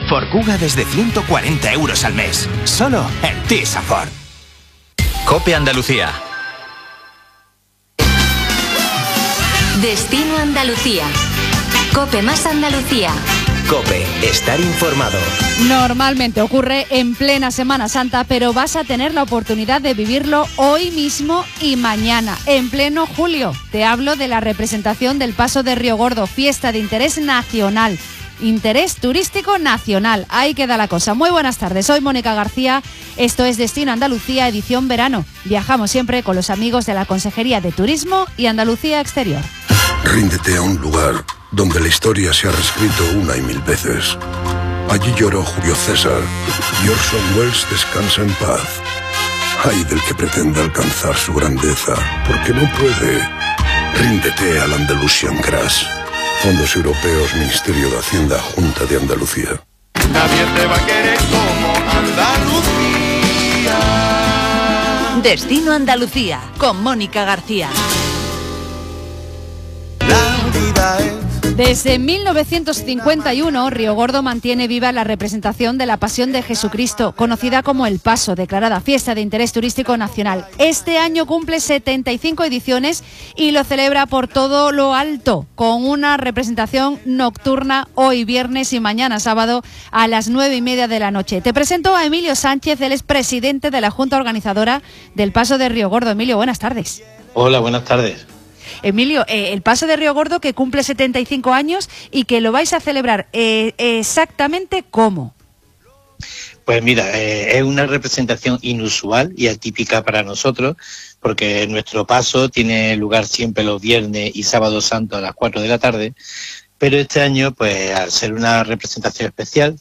Forcuga desde 140 euros al mes. Solo en Tisa Ford. COPE Andalucía. Destino Andalucía. COPE más Andalucía. COPE, estar informado. Normalmente ocurre en plena Semana Santa, pero vas a tener la oportunidad de vivirlo hoy mismo y mañana, en pleno julio. Te hablo de la representación del Paso de Río Gordo, fiesta de interés nacional. Interés turístico nacional. Ahí queda la cosa. Muy buenas tardes, soy Mónica García. Esto es Destino Andalucía, edición verano. Viajamos siempre con los amigos de la Consejería de Turismo y Andalucía Exterior. Ríndete a un lugar donde la historia se ha reescrito una y mil veces. Allí lloró Julio César y Orson Welles descansa en paz. Ay del que pretenda alcanzar su grandeza, porque no puede. Ríndete al Andalusian Crash. Fondos Europeos, Ministerio de Hacienda, Junta de Andalucía. Nadie te va a querer como Andalucía. Destino Andalucía, con Mónica García. La vida es... Desde 1951, Río Gordo mantiene viva la representación de la Pasión de Jesucristo, conocida como El Paso, declarada fiesta de interés turístico nacional. Este año cumple 75 ediciones y lo celebra por todo lo alto, con una representación nocturna hoy viernes y mañana sábado a las 9:30 de la noche. Te presento a Emilio Sánchez, él es presidente de la Junta Organizadora del Paso de Río Gordo. Emilio, buenas tardes. Hola, buenas tardes. Emilio, el Paso de Río Gordo que cumple 75 años y que lo vais a celebrar exactamente ¿cómo? Pues mira, es una representación inusual y atípica para nosotros, porque nuestro paso tiene lugar siempre los viernes y sábado santo a las 4 de la tarde, pero este año, pues al ser una representación especial,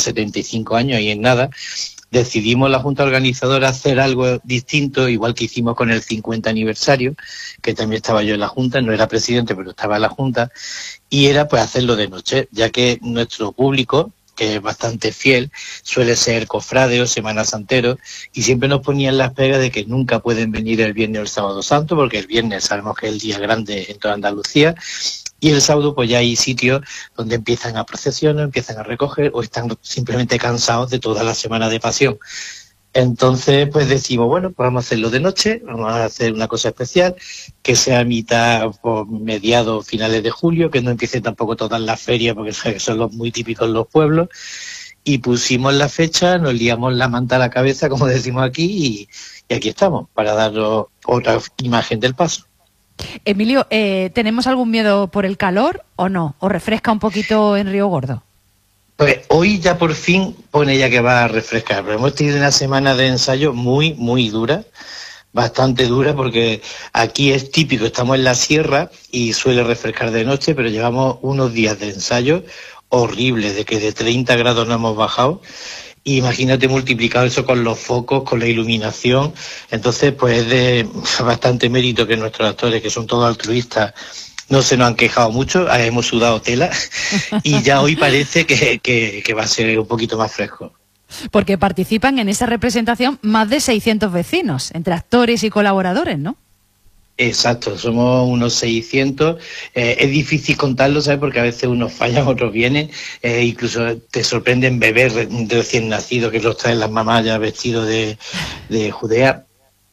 75 años y en nada, decidimos la Junta Organizadora hacer algo distinto, igual que hicimos con el 50 aniversario, que también estaba yo en la Junta, no era presidente, pero estaba en la Junta, y era pues hacerlo de noche, ya que nuestro público, que es bastante fiel, suele ser cofrade o semana santero, y siempre nos ponían las pegas de que nunca pueden venir el viernes o el sábado santo, porque el viernes sabemos que es el día grande en toda Andalucía, y el sábado pues ya hay sitios donde empiezan a procesionar, empiezan a recoger o están simplemente cansados de toda la semana de pasión. Entonces pues decimos, bueno, pues vamos a hacerlo de noche, vamos a hacer una cosa especial, que sea a mitad o mediados, finales de julio, que no empiece tampoco todas las ferias porque son los muy típicos en los pueblos. Y pusimos la fecha, nos liamos la manta a la cabeza, como decimos aquí, y aquí estamos, para daros otra imagen del paso. Emilio, ¿tenemos algún miedo por el calor o no? ¿O refresca un poquito en Río Gordo? Pues hoy ya por fin pone ya que va a refrescar, pero hemos tenido una semana de ensayo muy, muy dura, bastante dura, porque aquí es típico, estamos en la sierra y suele refrescar de noche, pero llevamos unos días de ensayo horribles, de que de 30 grados no hemos bajado. Imagínate multiplicado eso con los focos, con la iluminación. Entonces, pues es de bastante mérito que nuestros actores, que son todos altruistas, no se nos han quejado mucho, hemos sudado tela y ya hoy parece que va a ser un poquito más fresco. Porque participan en esa representación más de 600 vecinos, entre actores y colaboradores, ¿no? Exacto, somos unos 600, es difícil contarlo, ¿sabes? Porque a veces unos fallan, otros vienen, incluso te sorprenden bebés recién nacidos que los traen las mamás ya vestidos de Judea.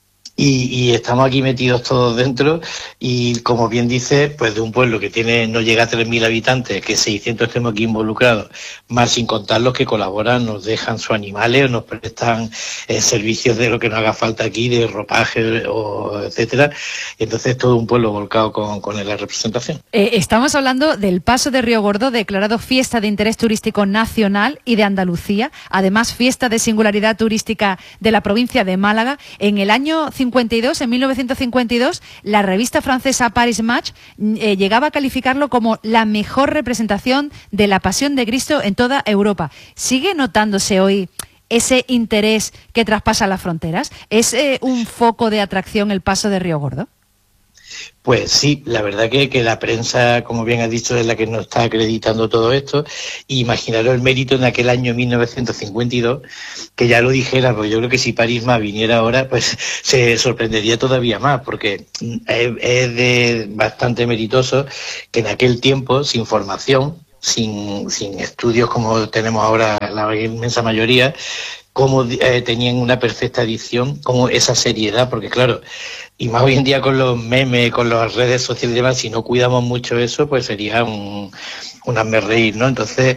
Y estamos aquí metidos todos dentro y, como bien dices, pues de un pueblo que no llega a 3.000 habitantes, que 600 estemos aquí involucrados, más sin contar los que colaboran, nos dejan sus animales o nos prestan servicios de lo que nos haga falta aquí, de ropaje o etcétera. Entonces todo un pueblo volcado con la representación. Estamos hablando del Paso de Río Gordo, declarado fiesta de interés turístico nacional y de Andalucía, además fiesta de singularidad turística de la provincia de Málaga. En el año 52, en 1952, la revista francesa Paris Match llegaba a calificarlo como la mejor representación de la Pasión de Cristo en toda Europa. ¿Sigue notándose hoy ese interés que traspasa las fronteras? ¿Es un foco de atracción el Paso de Río Gordo? Pues sí, la verdad que la prensa, como bien has dicho, es la que nos está acreditando todo esto. Imaginaros el mérito en aquel año 1952, que ya lo dijera, porque yo creo que si Paris Match viniera ahora, pues se sorprendería todavía más, porque es bastante meritoso que en aquel tiempo, sin formación, sin estudios como tenemos ahora la inmensa mayoría, cómo tenían una perfecta dicción, como esa seriedad, porque claro, y más hoy en día con los memes, con las redes sociales y demás, si no cuidamos mucho eso, pues sería un hazme reír, ¿no? Entonces,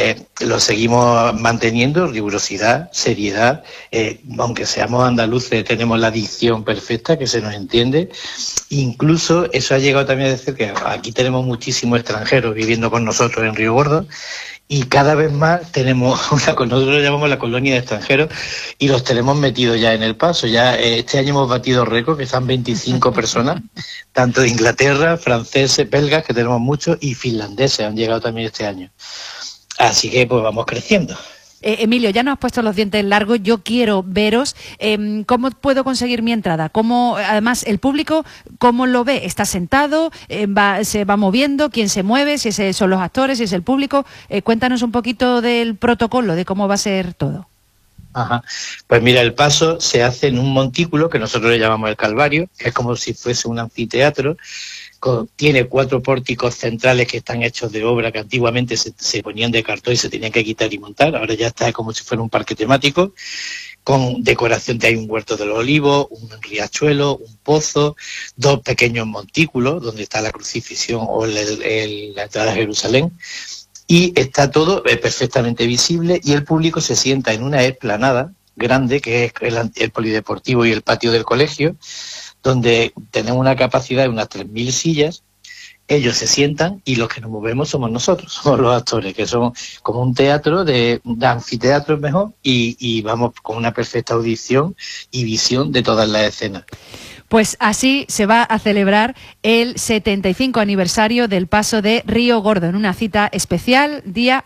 lo seguimos manteniendo, rigurosidad, seriedad, aunque seamos andaluces, tenemos la dicción perfecta, que se nos entiende. Incluso eso ha llegado también a decir que aquí tenemos muchísimos extranjeros viviendo con nosotros en Río Gordo, y cada vez más tenemos nosotros lo llamamos la colonia de extranjeros, y los tenemos metidos ya en el paso. Ya este año hemos batido récord, que están 25 personas, tanto de Inglaterra, franceses, belgas, que tenemos muchos, y finlandeses han llegado también este año. Así que pues vamos creciendo. Emilio, ya nos has puesto los dientes largos, yo quiero veros. ¿Cómo puedo conseguir mi entrada? ¿Cómo, además, el público, cómo lo ve? ¿Está sentado? ¿Se va moviendo? ¿Quién se mueve? ¿Si son los actores? ¿Si es el público? Cuéntanos un poquito del protocolo, de cómo va a ser todo. Ajá. Pues mira, el paso se hace en un montículo que nosotros le llamamos el Calvario, que es como si fuese un anfiteatro. Tiene 4 pórticos centrales que están hechos de obra que antiguamente se ponían de cartón y se tenían que quitar y montar. Ahora ya está como si fuera un parque temático, con decoración. Hay un huerto de los olivos, un riachuelo, un pozo, 2 pequeños montículos donde está la crucifixión o la entrada a Jerusalén. Y está todo perfectamente visible, y el público se sienta en una explanada grande, que es el polideportivo y el patio del colegio, donde tenemos una capacidad de unas 3.000 sillas. Ellos se sientan y los que nos movemos somos nosotros, somos los actores, que somos como un teatro, de anfiteatro mejor, y vamos con una perfecta audición y visión de todas las escenas. Pues así se va a celebrar el 75 aniversario del paso de Río Gordo, en una cita especial, día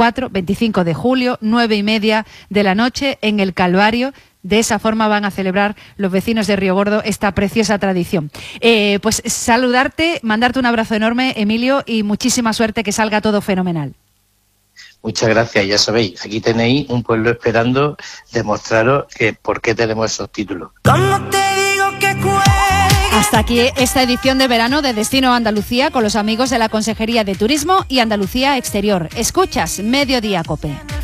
24-25 de julio, 9:30 de la noche, en el Calvario. De esa forma van a celebrar los vecinos de Río Gordo esta preciosa tradición. Pues saludarte, mandarte un abrazo enorme, Emilio, y muchísima suerte, que salga todo fenomenal. Muchas gracias, ya sabéis, aquí tenéis un pueblo esperando demostraros que por qué tenemos esos títulos. ¿Cómo te digo que Hasta aquí esta edición de verano de Destino Andalucía con los amigos de la Consejería de Turismo y Andalucía Exterior. Escuchas Mediodía Cope.